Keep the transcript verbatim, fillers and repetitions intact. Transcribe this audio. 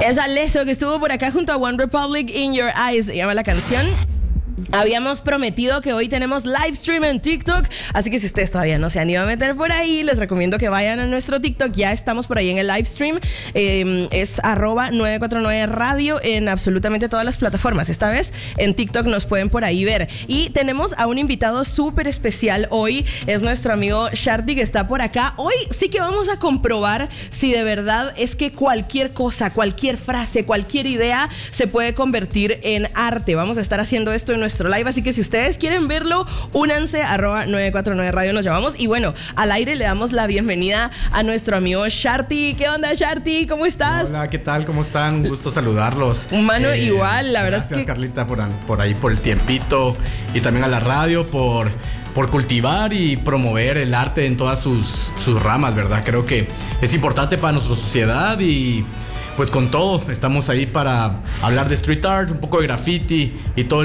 Es Alesso, que estuvo por acá junto a One Republic, In Your Eyes, se llama la canción. Habíamos prometido que hoy tenemos live stream en TikTok, así que si ustedes todavía no se han ido a meter por ahí, les recomiendo que vayan a nuestro TikTok. Ya estamos por ahí en el live stream. Eh, es arroba nueve cuatro nueve radio en absolutamente todas las plataformas. Esta vez en TikTok nos pueden por ahí ver. Y tenemos a un invitado súper especial hoy. Es nuestro amigo Sharty, que está por acá. Hoy sí que vamos a comprobar si de verdad es que cualquier cosa, cualquier frase, cualquier idea se puede convertir en arte. Vamos a estar haciendo esto en nuestro live, así que si ustedes quieren verlo, únanse arroba nueve cuatro nueve radio, nos llamamos. Y bueno, al aire le damos la bienvenida a nuestro amigo Sharty. ¿Qué onda, Sharty? ¿Cómo estás? Hola, ¿qué tal? ¿Cómo están? Un gusto saludarlos. Mano, eh, igual, la verdad gracias, es que... Carlita, por, por ahí, por el tiempito, y también a la radio por, por cultivar y promover el arte en todas sus, sus ramas, ¿verdad? Creo que es importante para nuestra sociedad y pues con todo, estamos ahí para hablar de street art, un poco de graffiti y todo